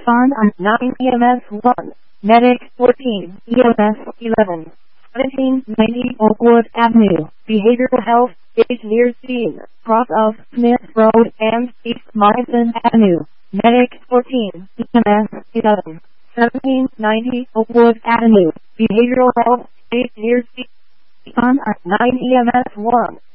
Respond on 9 EMS 1. Medic 14, EMS 11. 1790 Oakwood Avenue, Behavioral Health, is near scene, cross of Smith Road and East Madison Avenue. Medic 14, EMS 11. 1790 Oakwood Avenue, Behavioral Health, is near scene. On 9 EMS 1.